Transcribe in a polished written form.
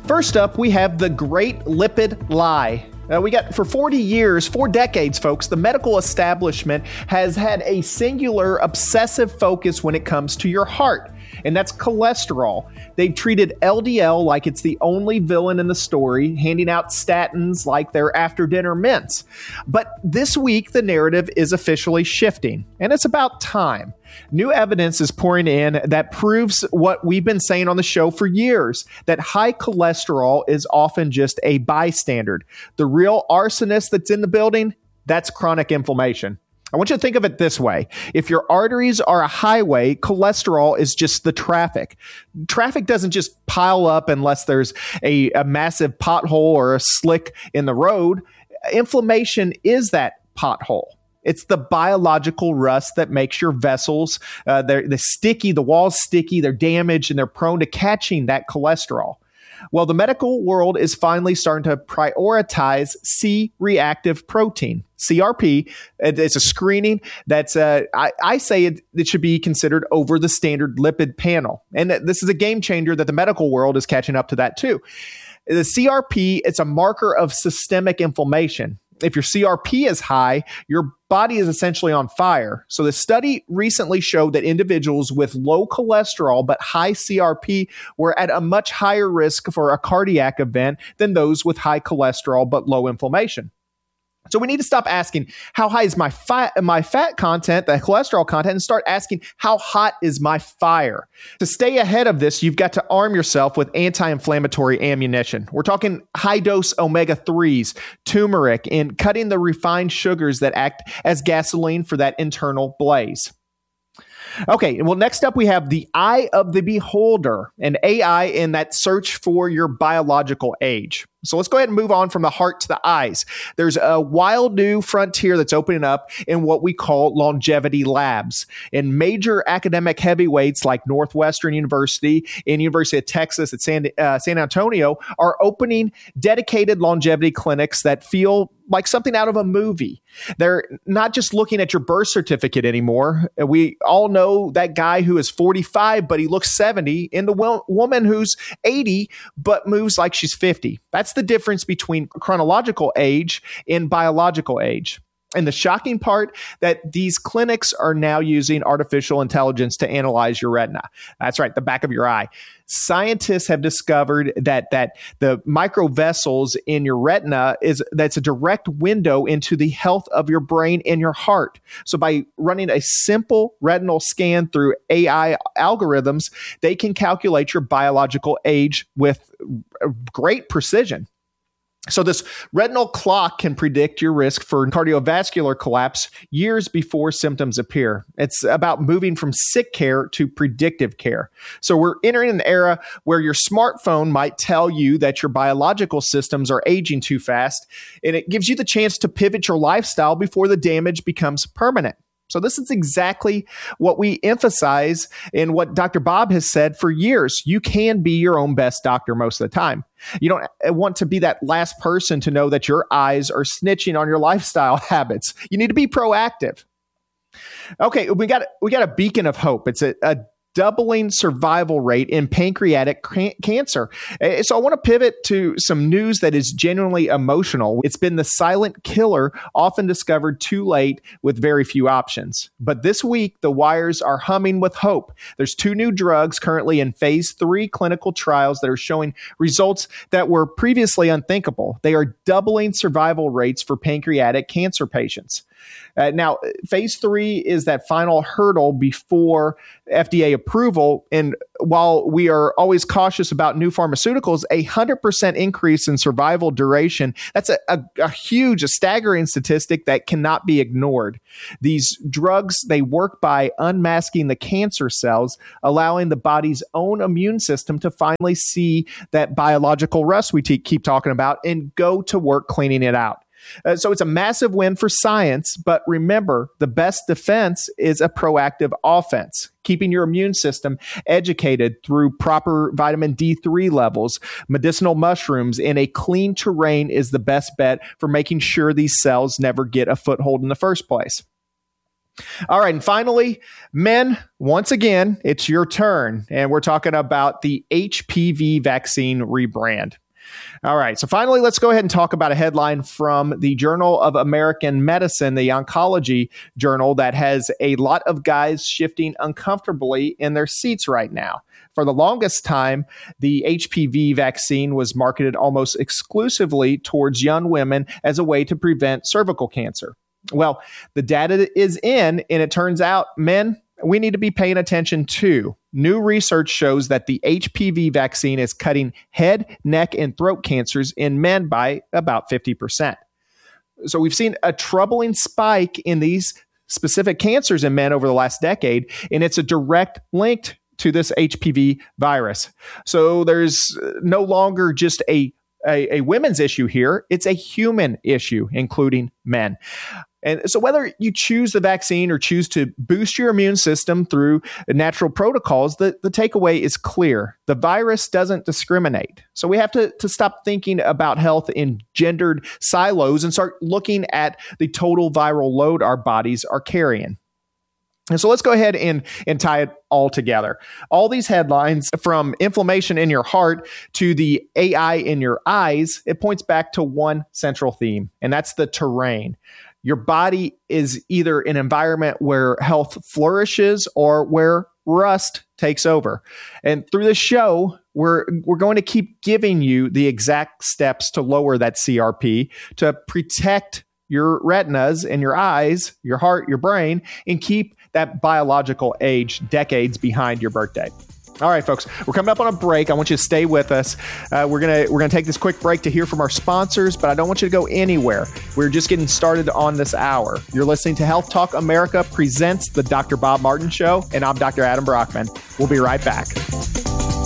First up, we have the Great Lipid Lie. We got for 40 years, 4 decades, folks, the medical establishment has had a singular obsessive focus when it comes to your heart, and that's cholesterol. They've treated LDL like it's the only villain in the story, handing out statins like they're after-dinner mints. But this week, the narrative is officially shifting, and it's about time. New evidence is pouring in that proves what we've been saying on the show for years, that high cholesterol is often just a bystander. The real arsonist that's in the building, that's chronic inflammation. I want you to think of it this way. If your arteries are a highway, cholesterol is just the traffic. Traffic doesn't just pile up unless there's a massive pothole or a slick in the road. Inflammation is that pothole. It's the biological rust that makes your vessels, they're sticky, the wall's sticky, they're damaged, and they're prone to catching that cholesterol. Well, the medical world is finally starting to prioritize C-reactive protein, CRP. It's a screening that's, I say it should be considered over the standard lipid panel. And this is a game changer that the medical world is catching up to that too. The CRP, it's a marker of systemic inflammation. If your CRP is high, your body is essentially on fire. So the study recently showed that individuals with low cholesterol but high CRP were at a much higher risk for a cardiac event than those with high cholesterol but low inflammation. So we need to stop asking, how high is my fat content, the cholesterol content, and start asking, how hot is my fire? To stay ahead of this, you've got to arm yourself with anti-inflammatory ammunition. We're talking high-dose omega-3s, turmeric, and cutting the refined sugars that act as gasoline for that internal blaze. Okay, well, next up we have the eye of the beholder, an AI in that search for your biological age. So let's go ahead and move on from the heart to the eyes. There's a wild new frontier that's opening up in what we call longevity labs. And major academic heavyweights like Northwestern University and University of Texas at San Antonio are opening dedicated longevity clinics that feel like something out of a movie. They're not just looking at your birth certificate anymore. We all know that guy who is 45, but he looks 70, and the woman who's 80, but moves like she's 50. That's the difference between chronological age and biological age. And the shocking part, that these clinics are now using artificial intelligence to analyze your retina. That's right, the back of your eye. Scientists have discovered that the microvessels in your retina that's a direct window into the health of your brain and your heart. So by running a simple retinal scan through AI algorithms, they can calculate your biological age with great precision. So this retinal clock can predict your risk for cardiovascular collapse years before symptoms appear. It's about moving from sick care to predictive care. So we're entering an era where your smartphone might tell you that your biological systems are aging too fast, and it gives you the chance to pivot your lifestyle before the damage becomes permanent. So this is exactly what we emphasize and what Dr. Bob has said for years. You can be your own best doctor most of the time. You don't want to be that last person to know that your eyes are snitching on your lifestyle habits. You need to be proactive. Okay, we got a beacon of hope. It's a doubling survival rate in pancreatic cancer. So I want to pivot to some news that is genuinely emotional. It's been the silent killer, often discovered too late with very few options. But this week, the wires are humming with hope. There's 2 new drugs currently in phase 3 clinical trials that are showing results that were previously unthinkable. They are doubling survival rates for pancreatic cancer patients. Now, phase 3 is that final hurdle before FDA approval. And while we are always cautious about new pharmaceuticals, 100% increase in survival duration, that's a huge, staggering statistic that cannot be ignored. These drugs, they work by unmasking the cancer cells, allowing the body's own immune system to finally see that biological rust we keep talking about and go to work cleaning it out. So it's a massive win for science, but remember, the best defense is a proactive offense. Keeping your immune system educated through proper vitamin D3 levels, medicinal mushrooms, and a clean terrain is the best bet for making sure these cells never get a foothold in the first place. All right. And finally, men, once again, it's your turn. And we're talking about the HPV vaccine rebrand. All right. So finally, let's go ahead and talk about a headline from the Journal of American Medicine, the oncology journal, that has a lot of guys shifting uncomfortably in their seats right now. For the longest time, the HPV vaccine was marketed almost exclusively towards young women as a way to prevent cervical cancer. Well, the data is in, and it turns out, men, we need to be paying attention too. New research shows that the HPV vaccine is cutting head, neck, and throat cancers in men by about 50%. So we've seen a troubling spike in these specific cancers in men over the last decade, and it's a direct link to this HPV virus. So there's no longer just a women's issue here. It's a human issue, including men. And so whether you choose the vaccine or choose to boost your immune system through natural protocols, the takeaway is clear. The virus doesn't discriminate. So we have to stop thinking about health in gendered silos and start looking at the total viral load our bodies are carrying. And so let's go ahead and tie it all together. All these headlines, from inflammation in your heart to the AI in your eyes, it points back to one central theme, and that's the terrain. Your body is either an environment where health flourishes or where rust takes over. And through this show, we're going to keep giving you the exact steps to lower that CRP, to protect your retinas and your eyes, your heart, your brain, and keep that biological age decades behind your birthday. All right, folks, we're coming up on a break. I want you to stay with us. We're gonna take this quick break to hear from our sponsors, but I don't want you to go anywhere. We're just getting started on this hour. You're listening to Health Talk America presents the Dr. Bob Martin Show, and I'm Dr. Adam Brockman. We'll be right back.